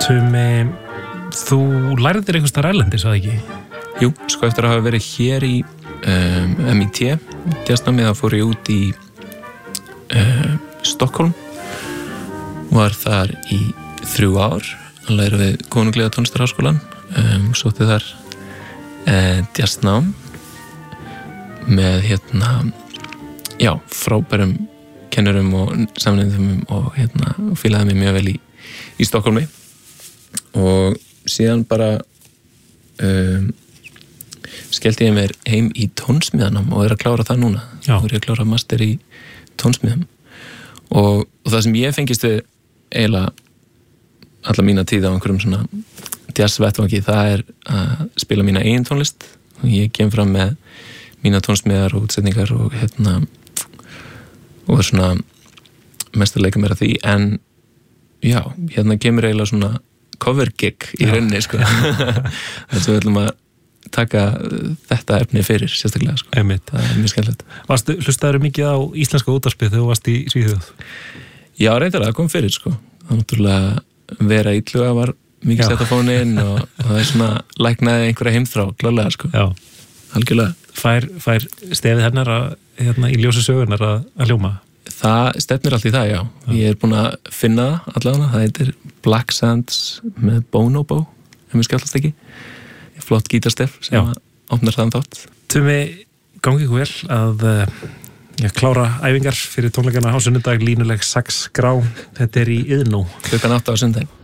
Tumi, þú lærið þér eitthvað starf erlendis, var það ekki? Jú, sko eftir að hafa verið hér í MIT, jazznámið, þá fór ég út í Stockholm, var þar í 3 ár að læra við Konunglega tónlistarháskólann, sótti þar jazznám með frábærum kennurum og samnefndum og fílaði mig mjög vel í Stockholmi og síðan bara skellti ég mér heim í tónsmíðanám og að klára það núna. Nú ég að klára master í tónsmíðum og það sem ég fengist við eiginlega alla mína tíð á einhverjum svona jazzvettvangi, það að spila mína eigin tónlist og ég kem fram með mína tónsmíðar og útsetningar og og svona mest að leika mér að því, en já, kemur eiginlega svona cover gig í rauninni, sko. Þess að við ætlum að taka þetta efni fyrir, sérstaklega, sko. Einmitt. Það mjög skemmtilegt. Hlustaðirðu mikið á íslenska útvarpið þegar þú varst í Svíþjóð? Já, reyndar, það kom fyrir, sko. Það náttúrulega vera illuga var mikið sett á fónin og það svona læknaði einhverja heimþrá, klálega, sko. Já. Algjörlega. Fær stefið hennar í ljósi sögunar að hljóma? Það stefnir allt í það, já. Ég búin að finna það allavega. Það heitir Black Sands með Bonobo, mér skjálfast ekki. Flott gítarstef sem opnar þann þátt. Tumi, gangi ykkur vel að klára æfingar fyrir tónleikana á sunnudag, línuleg 6 grá. Þetta í Iðnó. 8:00 á sunnudaginn.